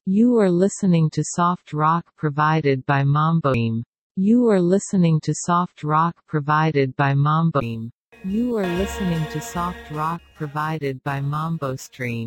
You are listening to soft rock provided by Mambosteam. You are listening to soft rock provided by Mambosteam. You are listening to soft rock provided by Mambosteam.